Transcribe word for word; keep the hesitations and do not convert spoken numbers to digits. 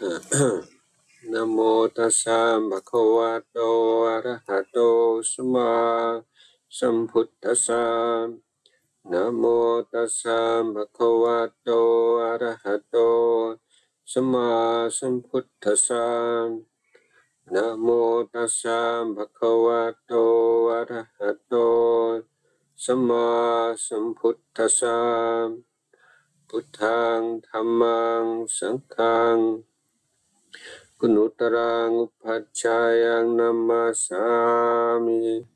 นะโมตัสสะภะคะวะโตอะระหะโตสัมมาสัมพุทธัสสะนะโมตัสสะภะคะวะโตอะระหะโตสัมมาสัมพุทธัสสะนะโมตัสสะภะคะวะโตอะระหะโตสัมมาสัมพุทธัสสะพุทธังธัมมังสังฆังกุณุตรังอุปัชฌายังนัมมาสามิ